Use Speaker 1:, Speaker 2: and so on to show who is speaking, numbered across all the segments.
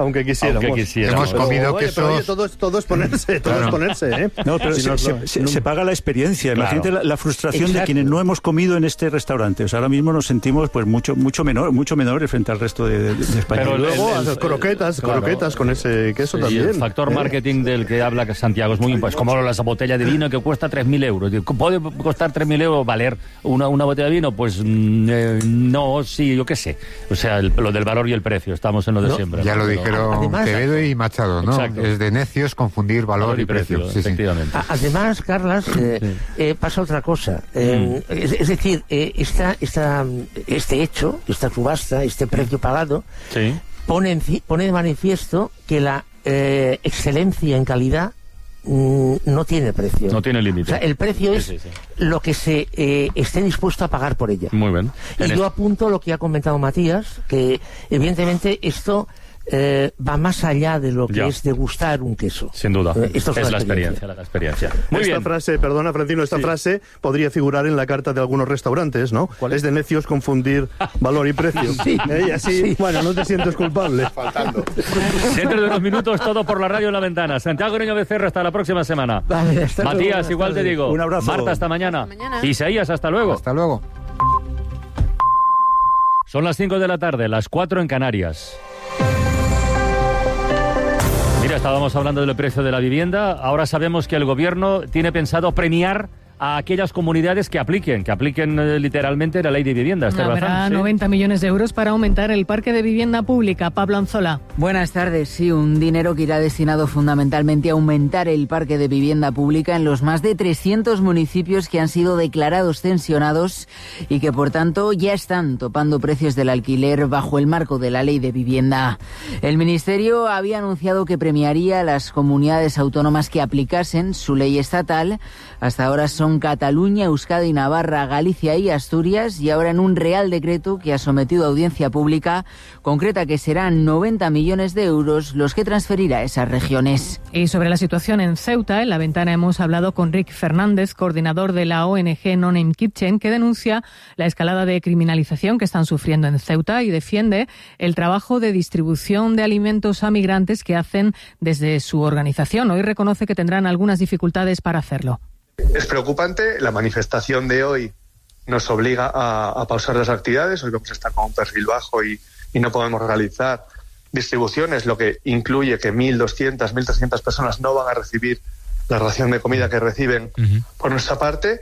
Speaker 1: aunque quisiéramos.
Speaker 2: Hemos comido quesos...
Speaker 1: Oye, todo es ponerse, todo es ponerse, ¿eh?
Speaker 3: No, pero se paga la experiencia. Claro. Imagínate la frustración de quienes no hemos comido en este restaurante. O sea, ahora mismo nos sentimos pues mucho menores frente al resto de España.
Speaker 1: Pero luego croquetas con ese queso también.
Speaker 4: El factor marketing del que habla Santiago es muy importante. Es como la botella de vino que cuesta 3.000 euros. ¿Puede costar 3.000 euros valer una botella de vino? Pues no, sí, yo qué sé. O sea, lo del valor y el precio. Estamos en lo de siempre.
Speaker 2: Ya lo dijeron
Speaker 5: además,
Speaker 2: Quevedo y Machado, ¿no?
Speaker 4: Exacto.
Speaker 2: Es de necios confundir valor y precio. Sí,
Speaker 4: efectivamente.
Speaker 5: Sí. Además, Carlas, pasa otra cosa. Es decir, este hecho, esta subasta, este precio pagado, pone de manifiesto que la excelencia en calidad no tiene precio.
Speaker 4: No tiene límite.
Speaker 5: O sea, el precio es lo que se esté dispuesto a pagar por ella.
Speaker 4: Muy bien.
Speaker 5: Y yo apunto lo que ha comentado Matías, que evidentemente esto va más allá de lo que es degustar un queso.
Speaker 4: Sin duda.
Speaker 5: Esto
Speaker 4: es la experiencia. Muy bien.
Speaker 1: Frase, perdona, Francino, frase podría figurar en la carta de algunos restaurantes, ¿no? Es de necios confundir valor y precio. Y así, bueno, no te sientes culpable.
Speaker 4: Faltando. Dentro de unos minutos, todo por la radio en la ventana. Santiago Niño Becerra, hasta la próxima semana.
Speaker 5: Vale,
Speaker 4: Matías,
Speaker 5: luego,
Speaker 4: igual te digo.
Speaker 3: Un abrazo.
Speaker 4: Marta, hasta mañana. Isaías, hasta luego.
Speaker 2: Hasta luego.
Speaker 4: Son las 5 de la tarde, las 4 en Canarias. Mira, estábamos hablando del precio de la vivienda. Ahora sabemos que el gobierno tiene pensado premiar a aquellas comunidades que apliquen literalmente la ley de vivienda.
Speaker 6: Habrá 90 millones de euros para aumentar el parque de vivienda pública. Pablo Anzola.
Speaker 7: Buenas tardes. Sí, un dinero que irá destinado fundamentalmente a aumentar el parque de vivienda pública en los más de 300 municipios que han sido declarados censionados y que, por tanto, ya están topando precios del alquiler bajo el marco de la ley de vivienda. El Ministerio había anunciado que premiaría a las comunidades autónomas que aplicasen su ley estatal. Hasta ahora son Cataluña, Euskadi, Navarra, Galicia y Asturias, y ahora en un Real Decreto que ha sometido a audiencia pública concreta que serán 90 millones de euros los que transferirá a esas regiones.
Speaker 6: Y sobre la situación en Ceuta, en la ventana hemos hablado con Rick Fernández, coordinador de la ONG No Name Kitchen, que denuncia la escalada de criminalización que están sufriendo en Ceuta y defiende el trabajo de distribución de alimentos a migrantes que hacen desde su organización. Hoy reconoce que tendrán algunas dificultades para hacerlo.
Speaker 8: Es preocupante, la manifestación de hoy nos obliga a pausar las actividades. Hoy vamos a estar con un perfil bajo y no podemos realizar distribuciones, lo que incluye que 1.200, 1.300 personas no van a recibir la ración de comida que reciben por nuestra parte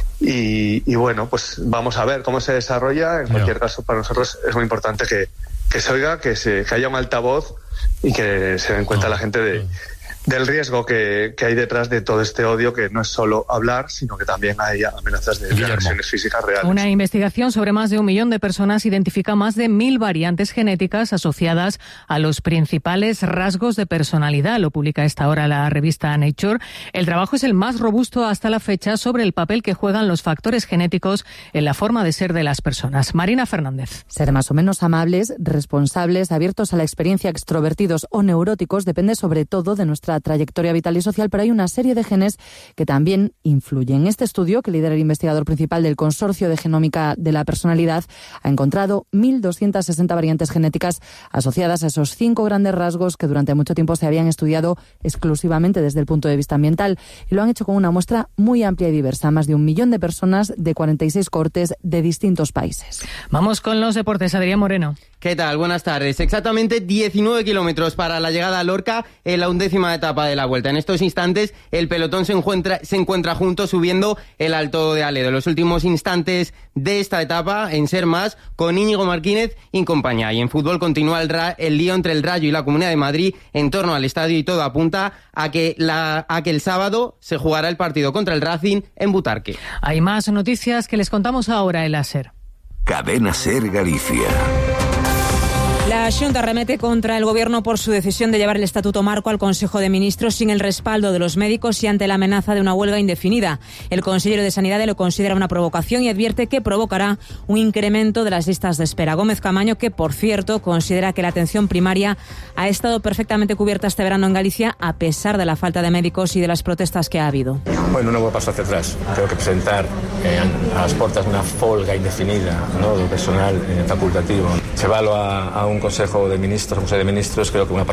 Speaker 8: y bueno, pues vamos a ver cómo se desarrolla. En cualquier caso, para nosotros es muy importante que se oiga, que haya un altavoz y que se den cuenta la gente del riesgo que hay detrás de todo este odio, que no es solo hablar, sino que también hay amenazas de agresiones físicas reales.
Speaker 6: Una investigación sobre más de 1 millón de personas identifica más de 1.000 variantes genéticas asociadas a los principales rasgos de personalidad. Lo publica a esta hora la revista Nature. El trabajo es el más robusto hasta la fecha sobre el papel que juegan los factores genéticos en la forma de ser de las personas. Marina Fernández.
Speaker 9: Ser más o menos amables, responsables, abiertos a la experiencia, extrovertidos o neuróticos depende sobre todo de nuestra trayectoria vital y social, pero hay una serie de genes que también influyen. Este estudio, que lidera el investigador principal del Consorcio de Genómica de la Personalidad, ha encontrado 1.260 variantes genéticas asociadas a esos 5 grandes rasgos que durante mucho tiempo se habían estudiado exclusivamente desde el punto de vista ambiental, y lo han hecho con una muestra muy amplia y diversa, más de 1 millón de personas de 46 cohortes de distintos países.
Speaker 6: Vamos con los deportes. Adrián Moreno.
Speaker 10: ¿Qué tal? Buenas tardes. Exactamente 19 kilómetros para la llegada a Lorca en la 11ª etapa de la Vuelta. En estos instantes el pelotón se encuentra junto subiendo el Alto de Aledo. Los últimos instantes de esta etapa en Ser Más con Íñigo Martínez y compañía. Y en fútbol continúa el lío entre el Rayo y la Comunidad de Madrid en torno al estadio, y todo apunta a que el sábado se jugará el partido contra el Racing en Butarque.
Speaker 6: Hay más noticias que les contamos ahora en la SER.
Speaker 11: Cadena SER Galicia.
Speaker 12: La Xunta remete contra el Gobierno por su decisión de llevar el Estatuto Marco al Consejo de Ministros sin el respaldo de los médicos y ante la amenaza de una huelga indefinida. El consejero de Sanidad lo considera una provocación y advierte que provocará un incremento de las listas de espera. Gómez Camaño, que por cierto considera que la atención primaria ha estado perfectamente cubierta este verano en Galicia a pesar de la falta de médicos y de las protestas que ha habido.
Speaker 13: Bueno, no voy a pasar hacia atrás. Tengo que presentar a las puertas una folga indefinida, ¿no?, do personal facultativo. Llevarlo a un Consejo de Ministros, creo que una